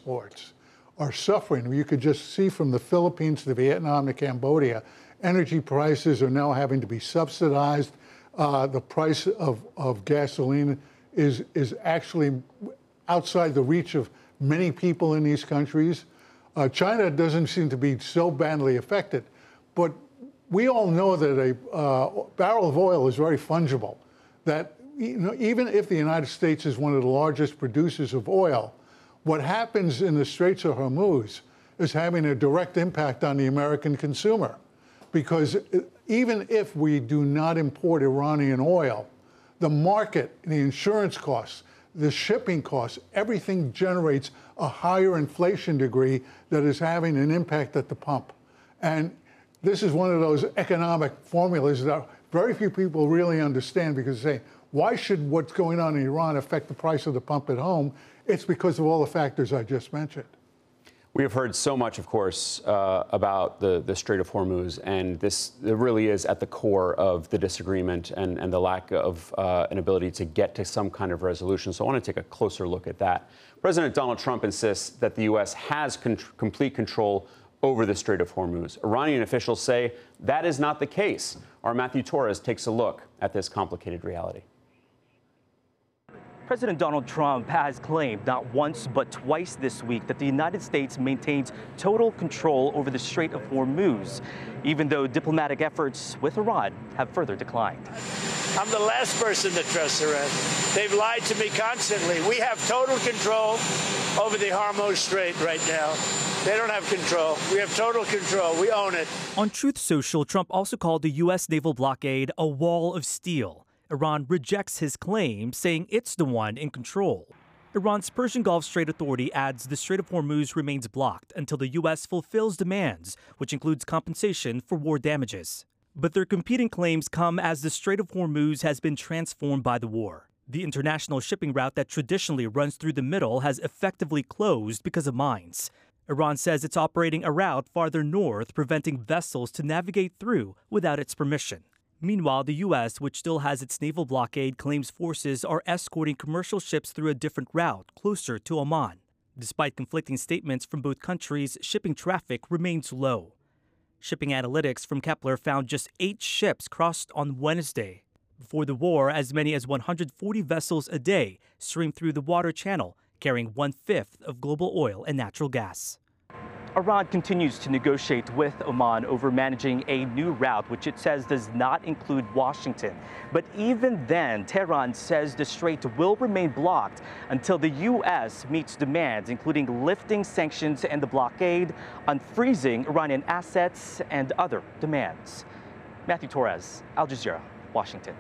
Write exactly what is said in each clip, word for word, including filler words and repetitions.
exports are suffering. You could just see from the Philippines to Vietnam to Cambodia, energy prices are now having to be subsidized. Uh, the price of, of gasoline is, is actually outside the reach of many people in these countries. Uh, China doesn't seem to be so badly affected, but we all know that a uh, barrel of oil is very fungible, that you know, even if the United States is one of the largest producers of oil, what happens in the Straits of Hormuz is having a direct impact on the American consumer. Because even if we do not import Iranian oil, the market, the insurance costs, the shipping costs, everything generates a higher inflation degree that is having an impact at the pump. And this is one of those economic formulas that very few people really understand, because they say, why should what's going on in Iran affect the price of the pump at home? It's because of all the factors I just mentioned. We have heard so much, of course, uh, about the, the Strait of Hormuz, and this it really is at the core of the disagreement and, and the lack of uh, an ability to get to some kind of resolution. So I want to take a closer look at that. President Donald Trump insists that the U S has con- complete control over the Strait of Hormuz. Iranian officials say that is not the case. Our Matthew Torres takes a look at this complicated reality. President Donald Trump has claimed not once but twice this week that the United States maintains total control over the Strait of Hormuz, even though diplomatic efforts with Iran have further declined. I'm the last person to trust Iran. They've lied to me constantly. We have total control over the Hormuz Strait right now. They don't have control. We have total control. We own it. On Truth Social, Trump also called the U S naval blockade a wall of steel. Iran rejects his claim, saying it's the one in control. Iran's Persian Gulf Strait Authority adds the Strait of Hormuz remains blocked until the U S fulfills demands, which includes compensation for war damages. But their competing claims come as the Strait of Hormuz has been transformed by the war. The international shipping route that traditionally runs through the middle has effectively closed because of mines. Iran says it's operating a route farther north, preventing vessels to navigate through without its permission. Meanwhile, the U S, which still has its naval blockade, claims forces are escorting commercial ships through a different route, closer to Oman. Despite conflicting statements from both countries, shipping traffic remains low. Shipping analytics from Kepler found just eight ships crossed on Wednesday. Before the war, as many as one hundred forty vessels a day streamed through the water channel, carrying one-fifth of global oil and natural gas. Iran continues to negotiate with Oman over managing a new route, which it says does not include Washington. But even then, Tehran says the strait will remain blocked until the U S meets demands, including lifting sanctions and the blockade, unfreezing Iranian assets, and other demands. Matthew Torres, Al Jazeera, Washington.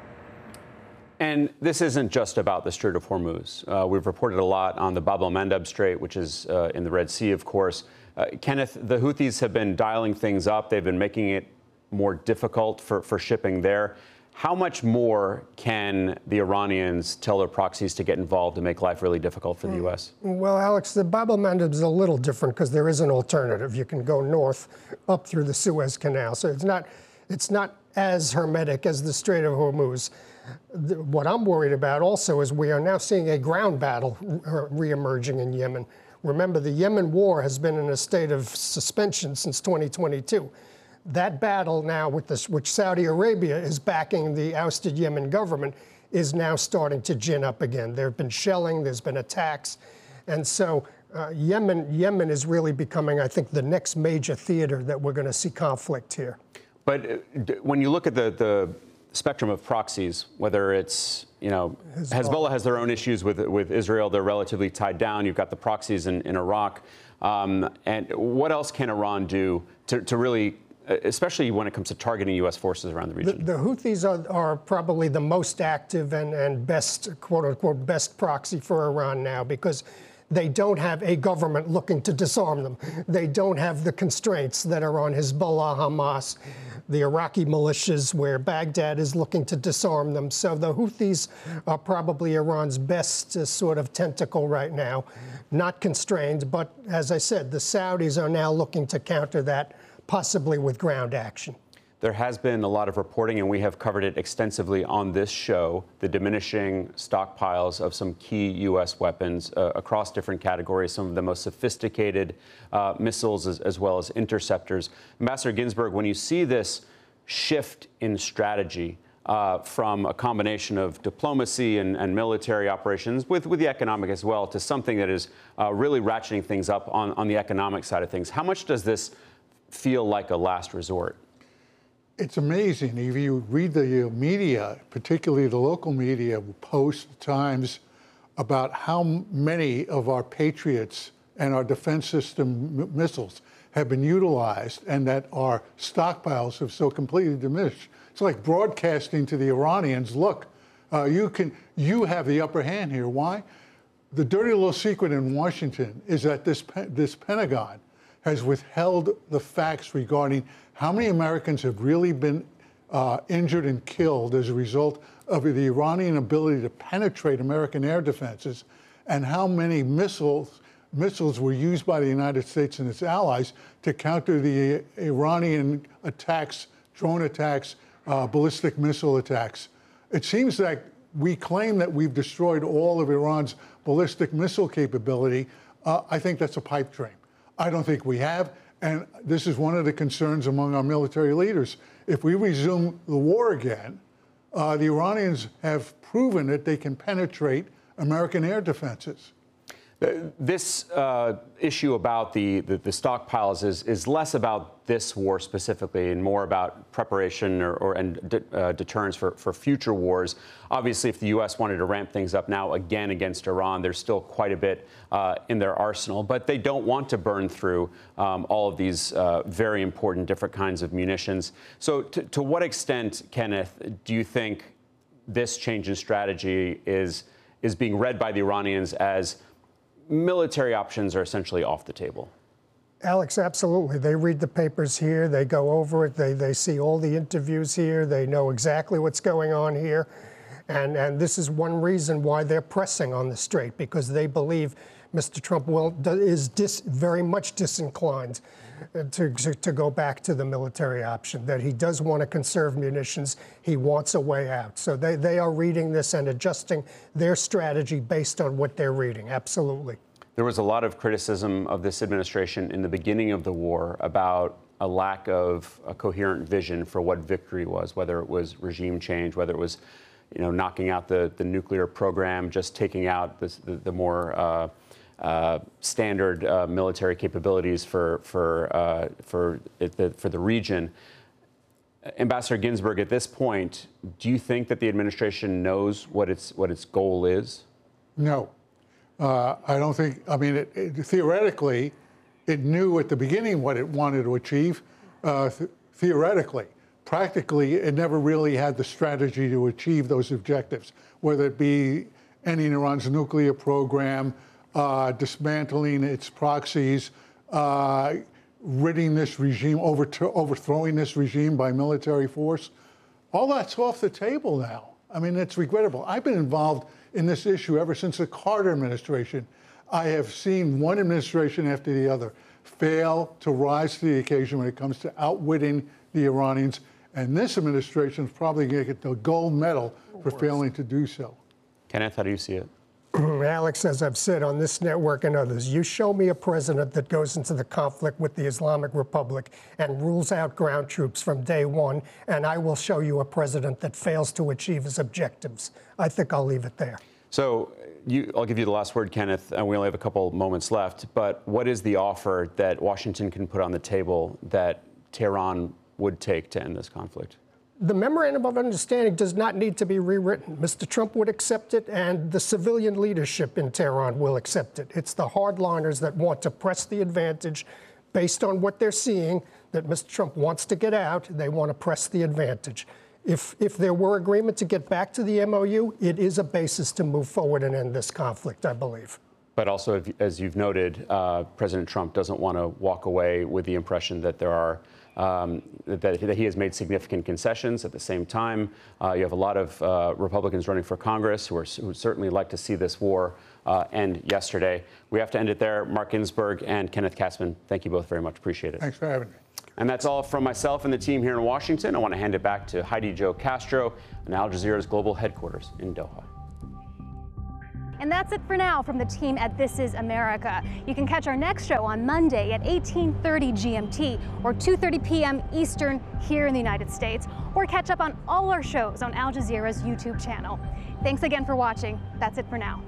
And this isn't just about the Strait of Hormuz. Uh, we've reported a lot on the Bab el-Mandeb Strait, which is uh, in the Red Sea, of course. Uh, Kenneth, the Houthis have been dialing things up. They've been making it more difficult for, for shipping there. How much more can the Iranians tell their proxies to get involved to make life really difficult for the U S? Well, Alex, the Bab el-Mandeb is a little different because there is an alternative. You can go north up through the Suez Canal. So it's not, it's not as hermetic as the Strait of Hormuz. What I'm worried about also is we are now seeing a ground battle reemerging in Yemen. Remember, the Yemen war has been in a state of suspension since twenty twenty-two. That battle now, with this, which Saudi Arabia is backing the ousted Yemen government, is now starting to gin up again. There have been shelling, there's been attacks. And so uh, Yemen, Yemen is really becoming, I think, the next major theater that we're going to see conflict here. But uh, when you look at the, the spectrum of proxies, whether it's, you know, Hezbollah. Hezbollah has their own issues with with Israel. They're relatively tied down. You've got the proxies in, in Iraq. Um, and what else can Iran do to, to really, especially when it comes to targeting U S forces around the region? The, the Houthis are, are probably the most active and, and best, quote unquote, best proxy for Iran now, because they don't have a government looking to disarm them. They don't have the constraints that are on Hezbollah, Hamas, the Iraqi militias, where Baghdad is looking to disarm them. So the Houthis are probably Iran's best uh, sort of tentacle right now, not constrained. But as I said, the Saudis are now looking to counter that, possibly with ground action. There has been a lot of reporting, and we have covered it extensively on this show, the diminishing stockpiles of some key U S weapons uh, across different categories, some of the most sophisticated uh, missiles as, as well as interceptors. Ambassador Ginsburg, when you see this shift in strategy uh, from a combination of diplomacy and, and military operations, with, with the economic as well, to something that is uh, really ratcheting things up on, on the economic side of things, how much does this feel like a last resort? It's amazing. If you read the media, particularly the local media, Post, Times, about how many of our Patriots and our defense system missiles have been utilized and that our stockpiles have so completely diminished. It's like broadcasting to the Iranians, look, uh, you can, you have the upper hand here. Why? The dirty little secret in Washington is that this, this Pentagon has withheld the facts regarding how many Americans have really been uh, injured and killed as a result of the Iranian ability to penetrate American air defenses, and how many missiles missiles were used by the United States and its allies to counter the Iranian attacks, drone attacks, uh, ballistic missile attacks. It seems like we claim that we've destroyed all of Iran's ballistic missile capability. Uh, I think that's a pipe dream. I don't think we have, and this is one of the concerns among our military leaders. If we resume the war again, uh, the Iranians have proven that they can penetrate American air defenses. This uh, issue about the, the, the stockpiles is, is less about this war specifically and more about preparation or, or and de, uh, deterrence for, for future wars. Obviously, if the U S wanted to ramp things up now again against Iran, there's still quite a bit uh, in their arsenal, but they don't want to burn through um, all of these uh, very important different kinds of munitions. So to, to what extent, Kenneth, do you think this change in strategy is, is being read by the Iranians as military options are essentially off the table? Alex, absolutely. They read the papers here. They go over it. They, they see all the interviews here. They know exactly what's going on here. And, and this is one reason why they're pressing on the Strait, because they believe Mister Trump will, is dis, very much disinclined to, to, to go back to the military option, that he does want to conserve munitions. He wants a way out. So they, they are reading this and adjusting their strategy based on what they're reading. Absolutely. There was a lot of criticism of this administration in the beginning of the war about a lack of a coherent vision for what victory was, whether it was regime change, whether it was, you know, knocking out the, the nuclear program, just taking out this, the, the more uh, uh, standard uh, military capabilities for for uh, for it, the, for the region. Ambassador Ginsburg, at this point, do you think that the administration knows what its what its goal is? No, uh, I don't think. I mean, it, it, theoretically, it knew at the beginning what it wanted to achieve. Uh, th theoretically, practically, it never really had the strategy to achieve those objectives, whether it be ending Iran's nuclear program, uh, dismantling its proxies, uh, ridding this regime, overthrow, overthrowing this regime by military force. All that's off the table now. I mean, it's regrettable. I've been involved in this issue ever since the Carter administration. I have seen one administration after the other fail to rise to the occasion when it comes to outwitting the Iranians. And this administration is probably going to get the gold medal for failing to do so. Kenneth, how do you see it? Alex, as I've said on this network and others, you show me a president that goes into the conflict with the Islamic Republic and rules out ground troops from day one, and I will show you a president that fails to achieve his objectives. I think I'll leave it there. So you, I'll give you the last word, Kenneth, and we only have a couple moments left. But what is the offer that Washington can put on the table that Tehran would take to end this conflict? The memorandum of understanding does not need to be rewritten. Mister Trump would accept it, and the civilian leadership in Tehran will accept it. It's the hardliners that want to press the advantage based on what they're seeing, that Mister Trump wants to get out. They want to press the advantage. If, if there were agreement to get back to the M O U, it is a basis to move forward and end this conflict, I believe. But also, if, as you've noted, uh, President Trump doesn't want to walk away with the impression that there are Um, that, that he has made significant concessions. At the same time, uh, you have a lot of uh, Republicans running for Congress who, are, who certainly like to see this war uh, end yesterday. We have to end it there. Mark Ginsburg and Kenneth Katzman, thank you both very much. Appreciate it. Thanks for having me. And that's all from myself and the team here in Washington. I want to hand it back to Heidi Jo Castro in Al Jazeera's global headquarters in Doha. And that's it for now from the team at This Is America. You can catch our next show on Monday at eighteen thirty G M T or two thirty p m Eastern here in the United States, or catch up on all our shows on Al Jazeera's YouTube channel. Thanks again for watching. That's it for now.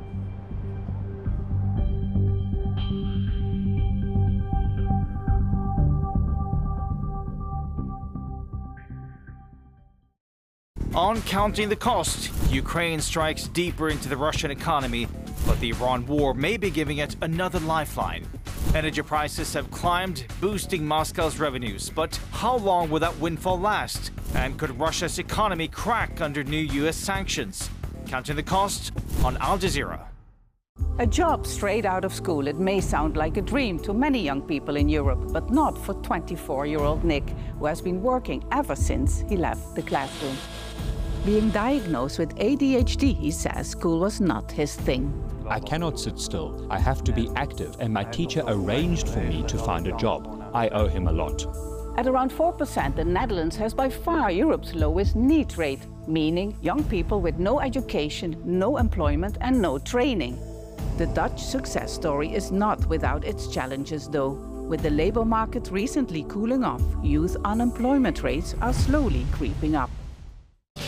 On Counting the Cost, Ukraine strikes deeper into the Russian economy, but the Iran war may be giving it another lifeline. Energy prices have climbed, boosting Moscow's revenues. But how long will that windfall last? And could Russia's economy crack under new U S sanctions? Counting the Cost on Al Jazeera. A job straight out of school, it may sound like a dream to many young people in Europe, but not for twenty-four-year-old Nick, who has been working ever since he left the classroom. Being diagnosed with A D H D, he says school was not his thing. I cannot sit still. I have to be active, and my teacher arranged for me to find a job. I owe him a lot. At around four percent, the Netherlands has by far Europe's lowest NEET rate, meaning young people with no education, no employment and no training. The Dutch success story is not without its challenges though. With the labor market recently cooling off, youth unemployment rates are slowly creeping up.